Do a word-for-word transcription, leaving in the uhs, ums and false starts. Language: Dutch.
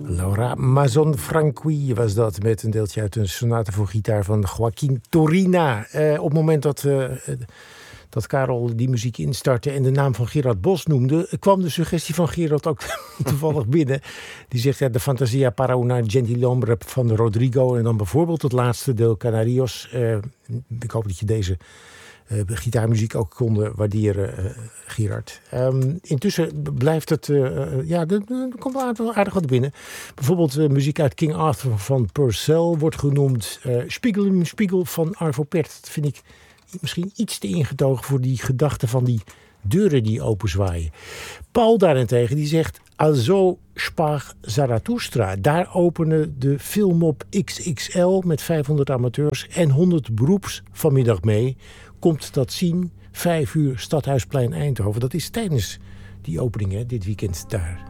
Laura Mazon Franqui was dat, met een deeltje uit een sonate voor gitaar van Joaquin Turina. Uh, op het moment dat, uh, dat Karel die muziek instartte en de naam van Gerard Bos noemde, kwam de suggestie van Gerard ook toevallig binnen. Die zegt, ja, de Fantasia para una gentilhombre van Rodrigo en dan bijvoorbeeld het laatste deel Canarios. Uh, ik hoop dat je deze Uh, gitaarmuziek ook konden waarderen, uh, Gerard. Um, intussen blijft het... Uh, uh, ja, er, er komt wel aardig wat binnen. Bijvoorbeeld uh, muziek uit King Arthur van Purcell wordt genoemd. Uh, Spiegel im Spiegel van Arvo Pärt. Dat vind ik misschien iets te ingetogen voor die gedachte van die deuren die openzwaaien. Paul daarentegen, die zegt... Also sprach Zarathustra. Daar openen de film op X X L met vijfhonderd amateurs en honderd beroeps vanmiddag mee. Komt dat zien, vijf uur Stadhuisplein Eindhoven. Dat is tijdens die opening, hè, dit weekend daar.